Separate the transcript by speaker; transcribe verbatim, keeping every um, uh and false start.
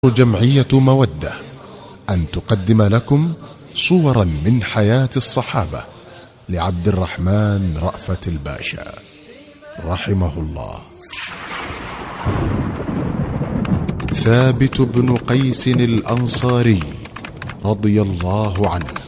Speaker 1: جمعية مودة أن تقدم لكم صورا من حياة الصحابة لعبد الرحمن رأفت الباشا رحمه الله. ثابت بن قيس الأنصاري رضي الله عنه